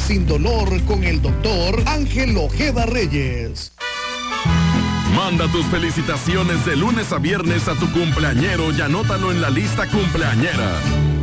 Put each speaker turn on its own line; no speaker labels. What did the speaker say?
sin dolor con el doctor Ángel Ojeda Reyes.
Manda tus felicitaciones de lunes a viernes a tu cumpleañero y anótalo en la lista cumpleañera.